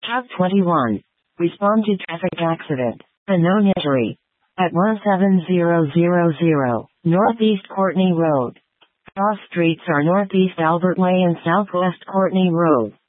Tab 21. Respond to traffic accident. Unknown injury. At 17000 Northeast Courtney Road. Cross streets are Northeast Albert Way and Southwest Courtney Road.